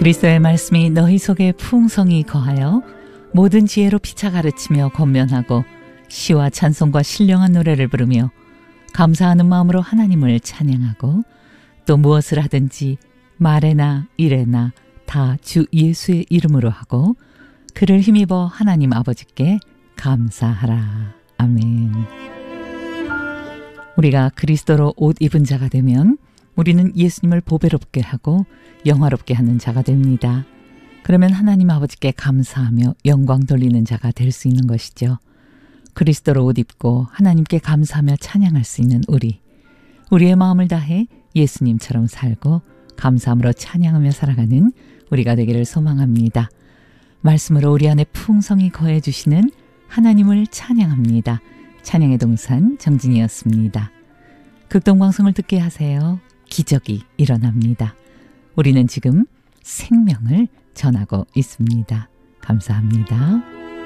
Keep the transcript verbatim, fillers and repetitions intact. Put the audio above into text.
그리스도의 말씀이 너희 속에 풍성히 거하여 모든 지혜로 피차 가르치며 권면하고 시와 찬송과 신령한 노래를 부르며 감사하는 마음으로 하나님을 찬양하고 또 무엇을 하든지 말에나 일에나 다 주 예수의 이름으로 하고 그를 힘입어 하나님 아버지께 감사하라. 아멘. 우리가 그리스도로 옷 입은 자가 되면 우리는 예수님을 보배롭게 하고 영화롭게 하는 자가 됩니다. 그러면 하나님 아버지께 감사하며 영광 돌리는 자가 될 수 있는 것이죠. 그리스도로 옷 입고 하나님께 감사하며 찬양할 수 있는 우리. 우리의 마음을 다해 예수님처럼 살고 감사함으로 찬양하며 살아가는 우리가 되기를 소망합니다. 말씀으로 우리 안에 풍성히 거해 주시는 하나님을 찬양합니다. 찬양의 동산 정진이었습니다. 극동방송을 듣게 하세요. 기적이 일어납니다. 우리는 지금 생명을 전하고 있습니다. 감사합니다.